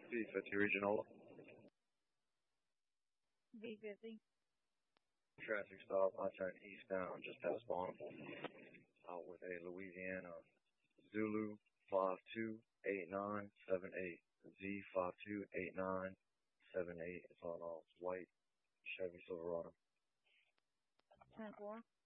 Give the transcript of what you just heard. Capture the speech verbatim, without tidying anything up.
V fifty regional. V fifty. Traffic stop. I turn eastbound just past Bonham. Out with a Louisiana Zulu five two eight nine seven eight. Z five two eight nine seven eight. It's on a white Chevy Silverado. ten four.